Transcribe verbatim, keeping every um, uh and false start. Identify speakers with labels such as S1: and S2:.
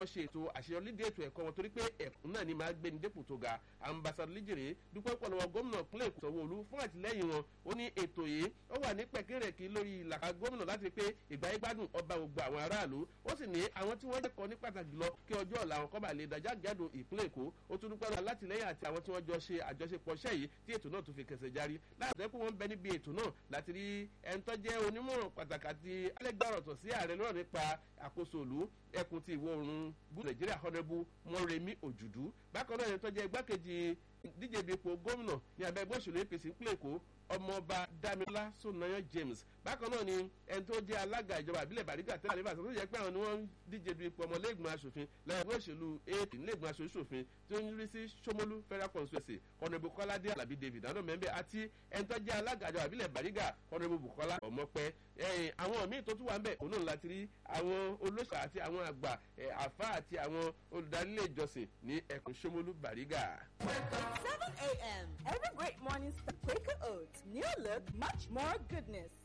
S1: wọ́n ṣe ètò àṣeyọrídé ètò ẹ̀kọ́ wọn torí pé ẹ̀kún náà ni máa gbé ní dépò tó ga ambassador Lijire dúpẹ́ pọ̀ lọ́wọ́ gómìnà pínlẹ̀ Èkó Sanwó-Olú fún àtìlẹ́yìn wọn ó ní ètò yìí ó wà ní pẹ̀kínrẹ̀kí lórí ìlàkà gómìnà láti pé ìgbáyé gbádùn ọba gbogbo àwọn aráàlú ó sì ní àwọn tí wọ́n jẹ́kọ̀ọ́ ní pàtàkì lọ kí ọjọ́ ọ̀la àwọn kọ́ba lè dájá gádùn ìpínlẹ̀ Èkó ó tún dúpẹ́ lọ́wọ́ látìlẹ́yìn àti àwọn tí wọ́n jọ ṣe àjọṣepọ̀ iṣẹ́ yìí tí ètò náà tó fi kẹsẹ̀ járí láti ẹkú wọn bẹ níbi ètò náà láti rí ẹni tó jẹ́ onímọ̀ràn pàtàkì àti alẹ́gbàrọ̀tọ̀ sí ààrẹ lọ́rọ̀ nípa àkóso òlu ẹkùn ti ìwọ̀ oòrùn gúúsù Nàìjíríà Honorable Mọ́remí Òjùdú bákan náà ẹni tó jẹ́ igbákejì díje bí ipò gómìnà ní abẹ́ ẹgbẹ́ òṣèlú A P C ìpínlẹ̀ Èkó ọmọọba Dámilọ́lá Sọ̀nàyàn James bákan náà ni ẹni tó jẹ́ alága ìjọba ìbílẹ̀ Bàrígà tẹ́lẹ̀ àlébà tó jẹ́ pé àwọn ni wọ́n ń díje du ipò ọmọlẹ́gbọ̀n aṣòfin lẹ́yìn ẹgbẹ́ òṣèlú A P C nílẹ̀gbọ̀n aṣòfin tí ó ń rí sí Ṣómólú Federal Constituency Honorable Kọ́ládé Àlàbí David àná mẹ́mbẹ́ àti ẹni tó jẹ́ alága ìjọba ìbílẹ̀ Bàrígà Honorable Bùkọ́lá Ọmọpẹ́ àwọn míì tó tún wà ń bẹ̀ òun náà láti rí àwọn olóṣèlú àti àwọn àgbà àfá àti àwọn olùdarílẹ̀ ìjọsìn ní ẹkùn Ṣómólú Bàrígà.
S2: seven a.m. Every great morning start Quaker Oats. New look, much more goodness.